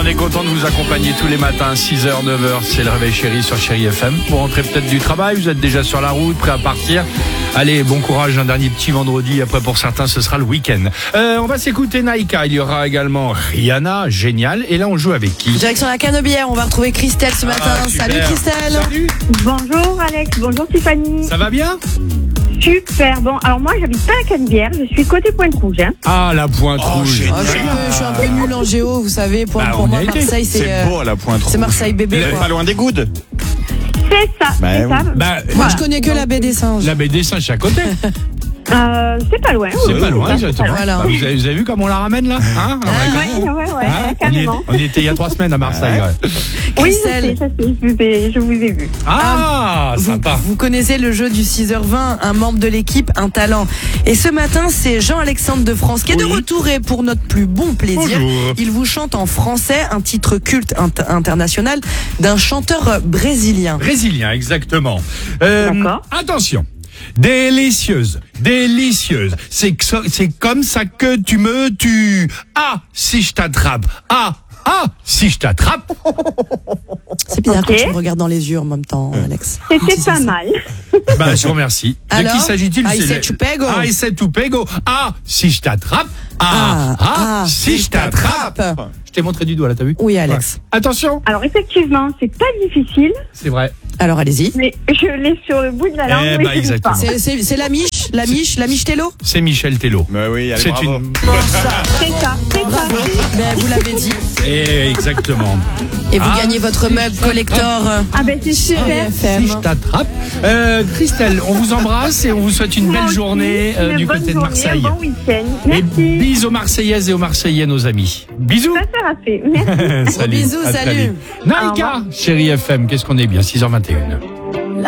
on est content de vous accompagner tous les matins, 6h, 9h, c'est le réveil chéri sur Chéri FM. Vous rentrez peut-être du travail, vous êtes déjà sur la route, prêt à partir. Allez, bon courage, un dernier petit vendredi, après pour certains ce sera le week-end. On va s'écouter Naïka, il y aura également Rihanna, génial, et là on joue avec qui? Direction la Canebière, on va retrouver Christelle ce matin. Super. Salut Christelle. Salut. Bonjour Alex, bonjour Tiffany. Ça va bien? Super, bon, alors moi j'habite pas à Canebière, je suis côté Pointe-Rouge. Ah, la Pointe Rouge. Oh, je suis un peu nul en géo, vous savez. Pour on moi, y a été. Marseille, C'est beau à la Pointe Rouge. c'est Marseille bébé. Vous êtes Quoi. pas loin des Goudes. C'est ça, Bah c'est ça. Bah, Moi, je connais que la baie des singes. la baie des Singes, c'est à côté. C'est pas loin. C'est pas loin, c'est exactement. Voilà. Bah, vous avez vu comment on la ramène là, hein? Ouais, carrément. On y était il y a 3 semaines à Marseille. Ouais. Oui, Christelle. je vous ai vu. Ah, sympa. Vous connaissez le jeu du 6h20, un membre de l'équipe, un talent. Et ce matin, c'est Jean-Alexandre de France qui est de retour et pour notre plus bon plaisir. Bonjour. Il vous chante en français un titre culte international d'un chanteur brésilien. Brésilien, exactement. D'accord. Attention. Délicieuse, délicieuse. C'est comme ça que tu me tues. Ah, si je t'attrape. Ah, si je t'attrape. C'est bizarre Ok. quand tu me regardes dans les yeux en même temps, Alex. C'était pas mal. Bah, je vous remercie. Alors, de qui s'agit-il? I said to pego. I said to pego. Ah, si je t'attrape. Si je t'attrape. Je t'ai montré du doigt là, t'as vu? Oui, Alex. Ouais. Attention. Alors effectivement, c'est pas difficile, C'est vrai. Alors allez-y. mais je l'ai sur le bout de la langue. Eh mais bah, je sais pas. exactement. C'est la miche Tello. C'est Michel Tello. Mais oui, allez, C'est bravo. une. C'est ça. Bravo. Ben, vous l'avez dit. Exactement. Et vous gagnez votre mug collector. Ah ben c'est super. Si FM. je t'attrape. Christelle, on vous embrasse et on vous souhaite une Moi belle aussi, journée une du bonne côté de journée, Marseille. Un bon week-end. Et Merci. bisous aux Marseillaises et aux Marseillais, nos amis. Bisous. Ça sera fait. Merci. Salut. bisous, À très salut. vite. Naïka, Chéri FM, qu'est-ce qu'on est bien, 6h21.